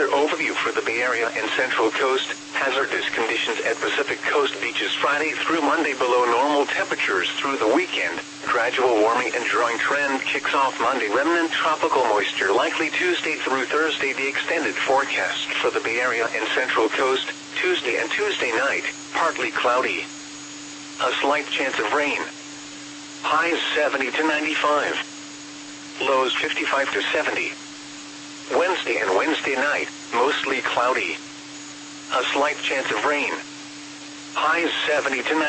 weather overview for the Bay Area and Central Coast. Hazardous conditions at Pacific Coast beaches Friday through Monday below normal temperatures through the weekend. Gradual warming and drying trend kicks off Monday. Remnant tropical moisture likely Tuesday through Thursday. The extended forecast for the Bay Area and Central Coast. Tuesday and Tuesday night, partly cloudy. A slight chance of rain. Highs 70 to 95. Lows 55 to 70. Wednesday and Wednesday night, mostly cloudy. A slight chance of rain. Highs 70 to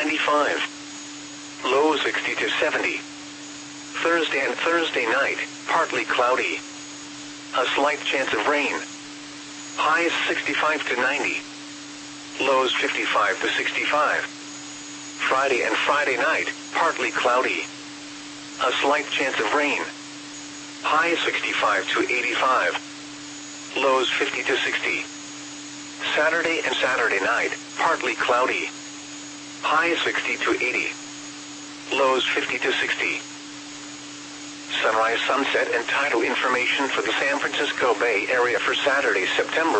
95. Lows 60 to 70. Thursday and Thursday night, partly cloudy. A slight chance of rain. Highs 65 to 90. Lows 55 to 65. Friday and Friday night, partly cloudy. A slight chance of rain. Highs 65 to 85. Lows 50 to 60. Saturday and Saturday night, partly cloudy. Highs 60 to 80. Lows 50 to 60. Sunrise, sunset, and tidal information for the San Francisco Bay Area for Saturday, September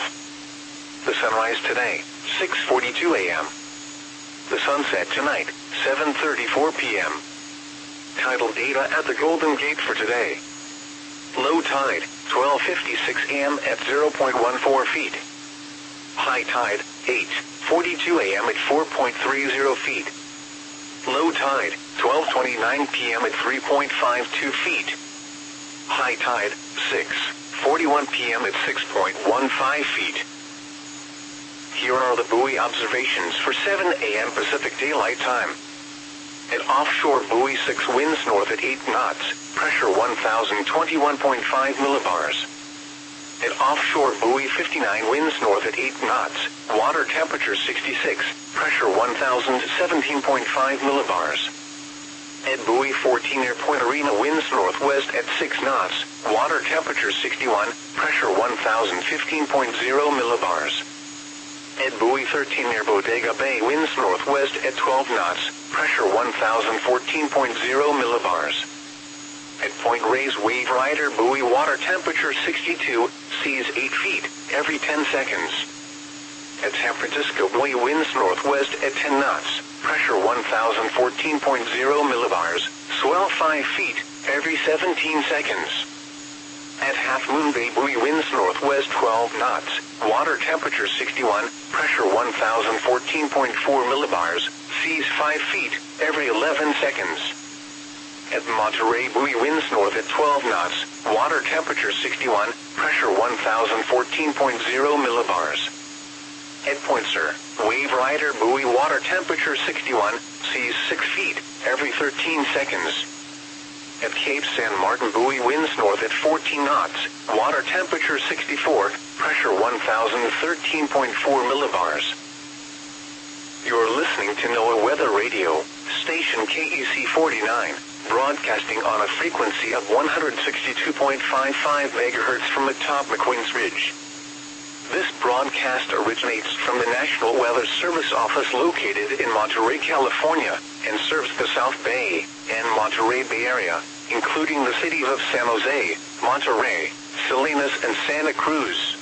5. The sunrise today, 6:42 a.m. The sunset tonight, 7:34 p.m. Tidal data at the Golden Gate for today. Low tide, 12:56 a.m. at 0.14 feet. High tide, 8:42 a.m. at 4.30 feet. Low tide, 12:29 p.m. at 3.52 feet. High tide, 6:41 p.m. at 6.15 feet. Here are the buoy observations for 7 a.m. Pacific Daylight Time. At offshore buoy 6 winds north at 8 knots, pressure 1,021.5 millibars. At offshore buoy 59 winds north at 8 knots, water temperature 66, pressure 1,017.5 millibars. At buoy 14 near Point Arena winds northwest at 6 knots, water temperature 61, pressure 1,015.0 millibars. At buoy 13 near Bodega Bay winds northwest at 12 knots, pressure 1,014.0 millibars. At Point Reyes Wave Rider buoy water temperature 62, seas 8 feet, every 10 seconds. At San Francisco buoy winds northwest at 10 knots, pressure 1,014.0 millibars, swell 5 feet, every 17 seconds. At Half Moon Bay buoy winds northwest 12 knots, water temperature 61, pressure 1,014.4 millibars, seas 5 feet, every 11 seconds. At Monterey buoy winds north at 12 knots, water temperature 61, pressure 1,014.0 millibars. At Point Sur, Wave Rider buoy water temperature 61, seas 6 feet, every 13 seconds. At Cape San Martin buoy winds north at 14 knots, water temperature 64, pressure 1,013.4 millibars. You're listening to NOAA Weather Radio, station KEC 49, broadcasting on a frequency of 162.55 MHz from atop McQueen's Ridge. This broadcast originates from the National Weather Service office located in Monterey, California, and serves the South Bay and Monterey Bay Area, including the cities of San Jose, Monterey, Salinas, and Santa Cruz.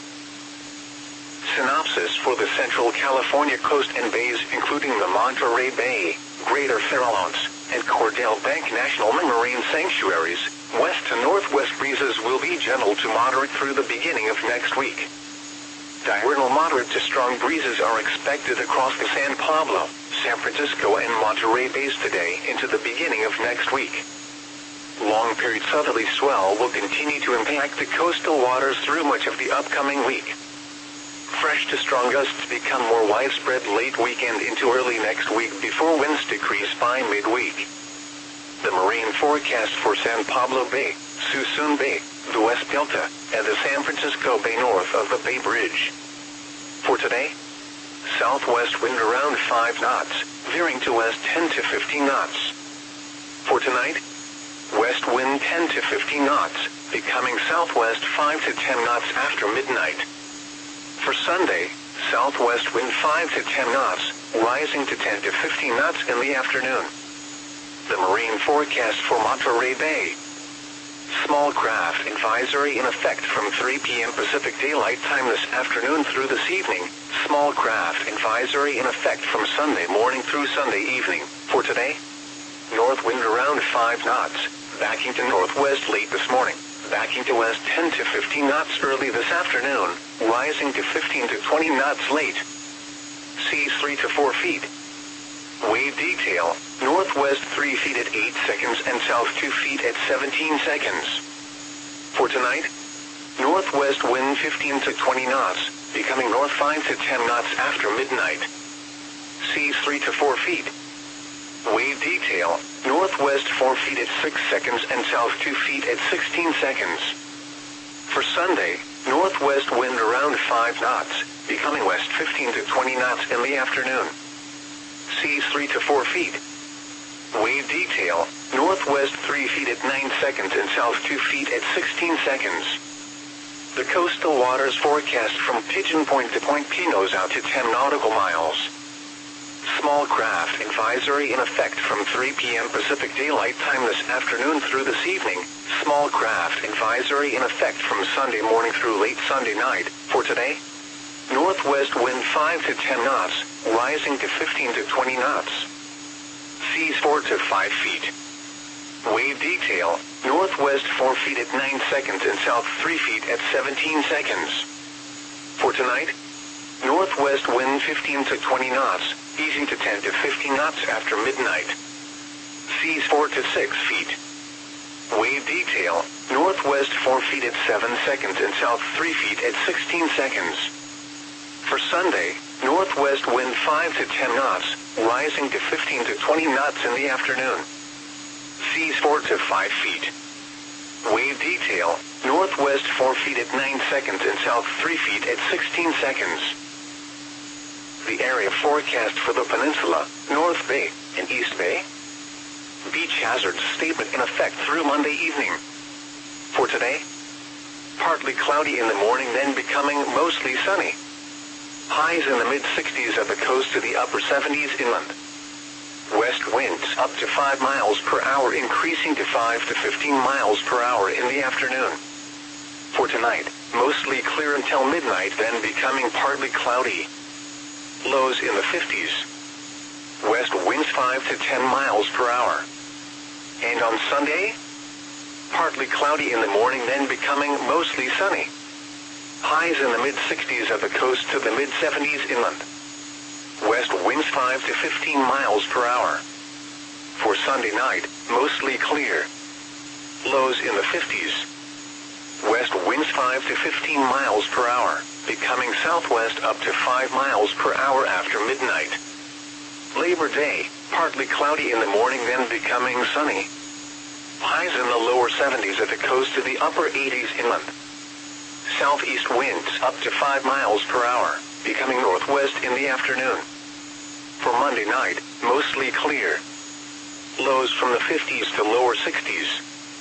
Synopsis for the Central California coast and bays, including the Monterey Bay, Greater Farallones, and Cordell Bank National Marine Sanctuaries. West to northwest breezes will be gentle to moderate through the beginning of next week. Diurnal moderate to strong breezes are expected across the San Pablo, San Francisco, and Monterey bays today into the beginning of next week. Long-period southerly swell will continue to impact the coastal waters through much of the upcoming week. Fresh to strong gusts become more widespread late weekend into early next week before winds decrease by midweek. The marine forecast for San Pablo Bay, Suisun Bay, the West Delta, and the San Francisco Bay north of the Bay Bridge. For today, southwest wind around 5 knots, veering to west 10 to 15 knots. For tonight, west wind 10 to 15 knots, becoming southwest 5 to 10 knots after midnight. For Sunday, southwest wind 5 to 10 knots, rising to 10 to 15 knots in the afternoon. The marine forecast for Monterey Bay. Small craft advisory in effect from 3 p.m. Pacific Daylight Time this afternoon through this evening. Small craft advisory in effect from Sunday morning through Sunday evening. For today, north wind around 5 knots, backing to northwest late this morning, backing to west 10 to 15 knots early this afternoon, rising to 15 to 20 knots late. Seas 3 to 4 feet. Wave detail, northwest 3 feet at 8 seconds and south 2 feet at 17 seconds. For tonight, northwest wind 15 to 20 knots, becoming north 5 to 10 knots after midnight. Seas 3 to 4 feet. Wave detail, northwest 4 feet at 6 seconds and south 2 feet at 16 seconds. For Sunday, northwest wind around 5 knots, becoming west 15 to 20 knots in the afternoon. Seas 3 to 4 feet. Wave detail, northwest 3 feet at 9 seconds and south 2 feet at 16 seconds. The coastal waters forecast from Pigeon Point to Point Pinos out to 10 nautical miles. Small craft advisory in effect from 3 p.m. Pacific Daylight Time this afternoon through this evening. Small craft advisory in effect from Sunday morning through late Sunday night. For today, northwest wind 5 to 10 knots, rising to 15 to 20 knots. Seas 4 to 5 feet. Wave detail, northwest 4 feet at 9 seconds and south 3 feet at 17 seconds. For tonight, northwest wind 15 to 20 knots, easing to 10 to 15 knots after midnight. Seas 4 to 6 feet. Wave detail, northwest 4 feet at 7 seconds and south 3 feet at 16 seconds. For Sunday, northwest wind 5 to 10 knots, rising to 15 to 20 knots in the afternoon. Seas 4 to 5 feet. Wave detail, northwest 4 feet at 9 seconds and south 3 feet at 16 seconds. The area forecast for the peninsula, North Bay, and East Bay. Beach hazard statement in effect through Monday evening. For today, partly cloudy in the morning, then becoming mostly sunny. Highs in the mid-60s at the coast to the upper 70s inland. West winds up to 5 miles per hour, increasing to 5 to 15 miles per hour in the afternoon. For tonight, mostly clear until midnight, then becoming partly cloudy. Lows in the 50s. West winds 5 to 10 miles per hour. And on Sunday, partly cloudy in the morning, then becoming mostly sunny. Highs in the mid-60s at the coast to the mid-70s inland. West winds 5 to 15 miles per hour. For Sunday night, mostly clear. Lows in the 50s. West winds 5 to 15 miles per hour, becoming southwest up to 5 miles per hour after midnight. Labor Day, partly cloudy in the morning, then becoming sunny. Highs in the lower 70s at the coast to the upper 80s inland. Southeast winds up to 5 miles per hour, becoming northwest in the afternoon. For Monday night, mostly clear. Lows from the 50s to lower 60s.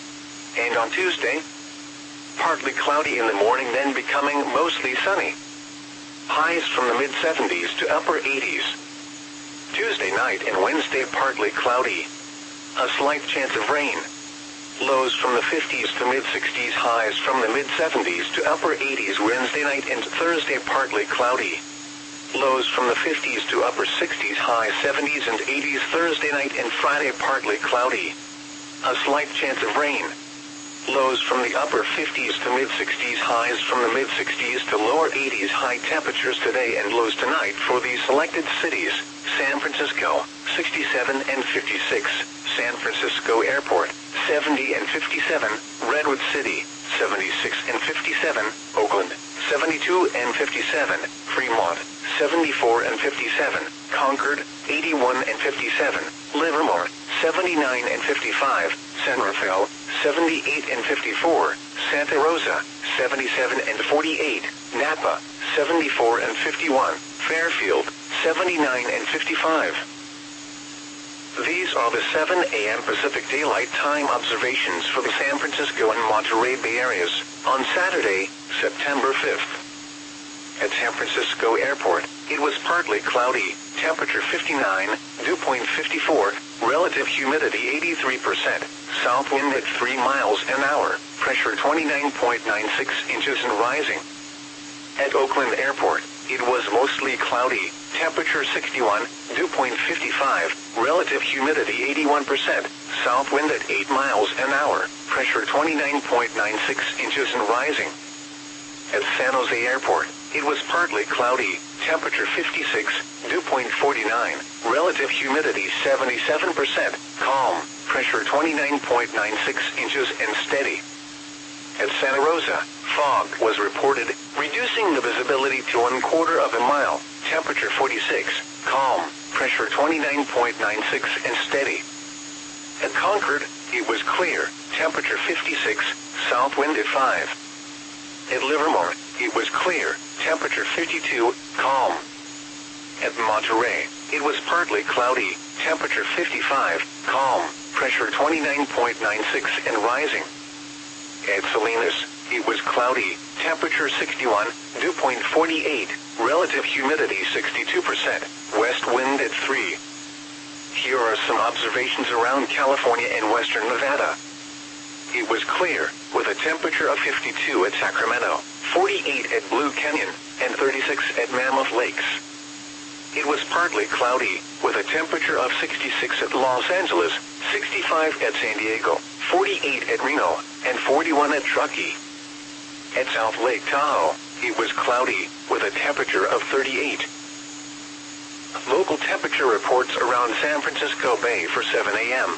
And on Tuesday, partly cloudy in the morning, then becoming mostly sunny. Highs from the mid-70s to upper 80s. Tuesday night and Wednesday partly cloudy. A slight chance of rain. Lows from the 50s to mid-60s, highs from the mid-70s to upper 80s Wednesday night and Thursday partly cloudy. Lows from the 50s to upper 60s, high 70s and 80s Thursday night and Friday partly cloudy. A slight chance of rain. Lows from the upper 50s to mid-60s, highs from the mid-60s to lower 80s, high temperatures today and lows tonight for these selected cities: San Francisco, 67 and 56, San Francisco Airport, 70 and 57, Redwood City, 76 and 57, Oakland, 72 and 57, Fremont, 74 and 57, Concord, 81 and 57, Livermore, 79 and 55, San Rafael, 78 and 54, Santa Rosa, 77 and 48, Napa, 74 and 51, Fairfield, 79 and 55. These are the 7 a.m. Pacific Daylight Time observations for the San Francisco and Monterey Bay areas on Saturday, September 5th. At San Francisco Airport, it was partly cloudy, temperature 59, dew point 54, relative humidity 83%, south wind at 3 miles an hour, pressure 29.96 inches and rising. At Oakland Airport, it was mostly cloudy, temperature 61, dew point 55, relative humidity 81%, south wind at 8 miles an hour, pressure 29.96 inches and rising. At San Jose Airport, it was partly cloudy, temperature 56, dew point 49, relative humidity 77%, calm, pressure 29.96 inches and steady. At Santa Rosa, fog was reported, reducing the visibility to 1/4 of a mile, temperature 46, calm, pressure 29.96 and steady. At Concord, it was clear, temperature 56, south wind at 5. At Livermore, it was clear, temperature 52, calm. At Monterey, it was partly cloudy, temperature 55, calm, pressure 29.96 and rising. At Salinas, it was cloudy, temperature 61, dew point 48, relative humidity 62%, west wind at 3. Here are some observations around California and western Nevada. It was clear, with a temperature of 52 at Sacramento, 48 at Blue Canyon, and 36 at Mammoth Lakes. It was partly cloudy, with a temperature of 66 at Los Angeles, 65 at San Diego, 48 at Reno, and 41 at Truckee. At South Lake Tahoe, it was cloudy, with a temperature of 38. Local temperature reports around San Francisco Bay for 7 a.m.